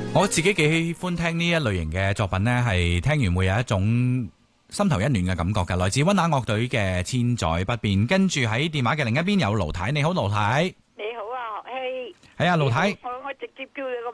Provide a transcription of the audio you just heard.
我自己幾喜歡聽呢一類型嘅作品呢，係聽完會有一種心頭一暖嘅感覺嘅。來自溫拿樂隊嘅千載不變，跟住喺電話嘅另一邊有盧太，你好盧太。 你好啊，學希。 係啊，盧太。 我直接叫你個